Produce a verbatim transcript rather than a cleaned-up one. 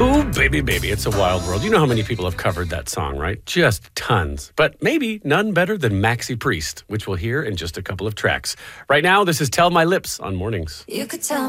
Ooh, baby, baby, it's a wild world. You know how many people have covered that song, right? Just tons. But maybe none better than Maxi Priest, which we'll hear in just a couple of tracks. Right now, this is Tell My Lips on Mornings. You could tell